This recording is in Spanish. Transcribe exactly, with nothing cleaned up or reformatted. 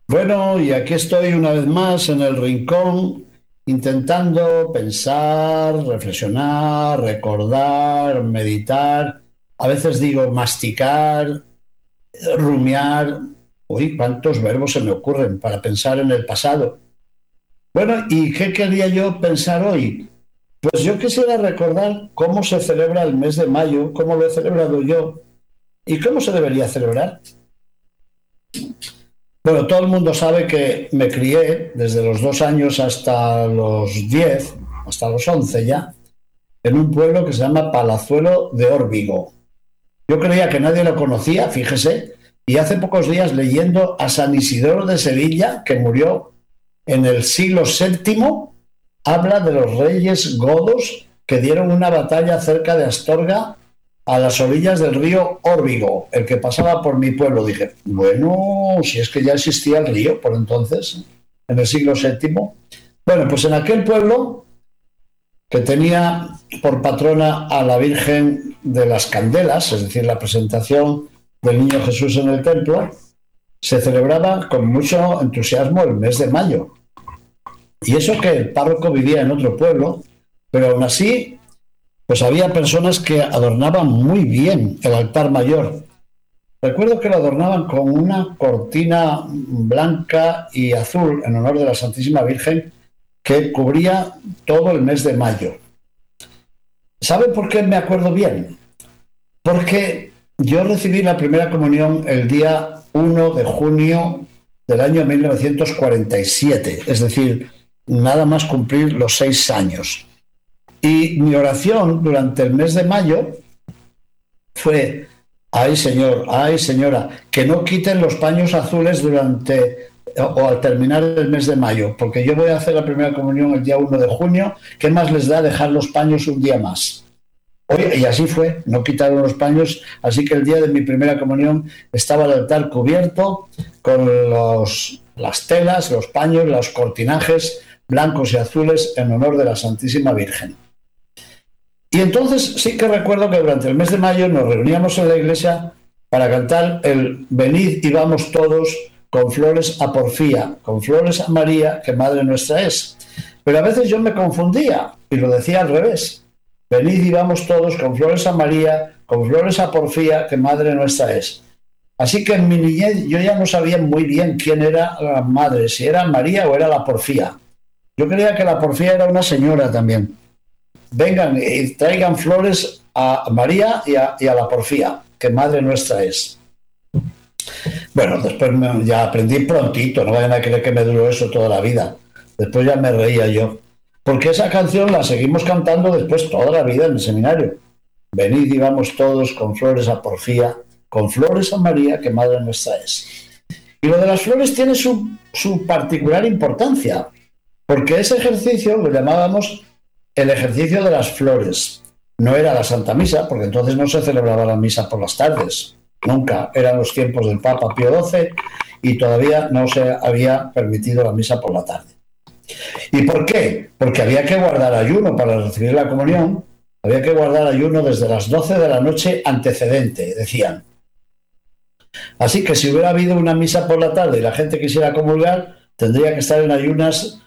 Bueno, y aquí estoy una vez más en el rincón intentando pensar, reflexionar, recordar, meditar. A veces digo masticar, rumiar. Uy, cuántos verbos se me ocurren para pensar en el pasado. Bueno, ¿y qué quería yo pensar hoy? Pues yo quisiera recordar cómo se celebra el mes de mayo, cómo lo he celebrado yo y cómo se debería celebrar. Bueno, todo el mundo sabe que me crié desde los dos años hasta los diez, hasta los once ya, en un pueblo que se llama Palazuelo de Órbigo. Yo creía que nadie lo conocía, fíjese, y hace pocos días leyendo a San Isidoro de Sevilla, que murió en el siglo séptimo, habla de los reyes godos que dieron una batalla cerca de Astorga a las orillas del río Órbigo, el que pasaba por mi pueblo. Dije, bueno, si es que ya existía el río por entonces, en el siglo séptimo. Bueno, pues en aquel pueblo, que tenía por patrona a la Virgen de las Candelas, es decir, la presentación del Niño Jesús en el templo, se celebraba con mucho entusiasmo el mes de mayo. Y eso que el párroco vivía en otro pueblo, pero aún así pues había personas que adornaban muy bien el altar mayor. Recuerdo que lo adornaban con una cortina blanca y azul en honor de la Santísima Virgen que cubría todo el mes de mayo. ¿Sabe por qué me acuerdo bien? Porque yo recibí la primera comunión el día uno de junio del año mil novecientos cuarenta y siete, es decir, nada más cumplir los seis años. Y mi oración durante el mes de mayo fue, ay señor, ay señora, que no quiten los paños azules durante o al terminar el mes de mayo, porque yo voy a hacer la primera comunión el día uno de junio, ¿qué más les da dejar los paños un día más? Oye, y así fue, no quitaron los paños, así que el día de mi primera comunión estaba el altar cubierto con los, las telas, los paños, los cortinajes blancos y azules en honor de la Santísima Virgen. Y entonces sí que recuerdo que durante el mes de mayo nos reuníamos en la iglesia para cantar el Venid y vamos todos con flores a Porfía, con flores a María, que Madre nuestra es. Pero a veces yo me confundía y lo decía al revés. Venid y vamos todos con flores a María, con flores a Porfía, que Madre nuestra es. Así que en mi niñez yo ya no sabía muy bien quién era la madre, si era María o era la Porfía. Yo creía que la Porfía era una señora también. Vengan y traigan flores a María y a, y a la Porfía, que Madre nuestra es. Bueno, después me, ya aprendí prontito, no vayan a creer que me duró eso toda la vida. Después ya me reía yo. Porque esa canción la seguimos cantando después toda la vida en el seminario. Venid y vamos todos con flores a Porfía, con flores a María, que Madre nuestra es. Y lo de las flores tiene su, su particular importancia, porque ese ejercicio lo llamábamos el ejercicio de las flores. No era la Santa Misa, porque entonces no se celebraba la misa por las tardes. Nunca. Eran los tiempos del Papa Pío doce y todavía no se había permitido la misa por la tarde. ¿Y por qué? Porque había que guardar ayuno para recibir la comunión. Había que guardar ayuno desde las doce de la noche antecedente, decían. Así que si hubiera habido una misa por la tarde y la gente quisiera comulgar, tendría que estar en ayunas